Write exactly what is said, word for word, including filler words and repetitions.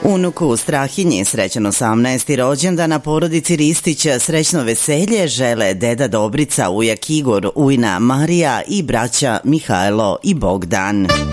Unuku Strahinji srećan osamnaesti rođendan, na porodici Ristić srećno veselje žele deda Dobrica, ujak Igor, ujna Marija i braća Mihajlo i Bogdan.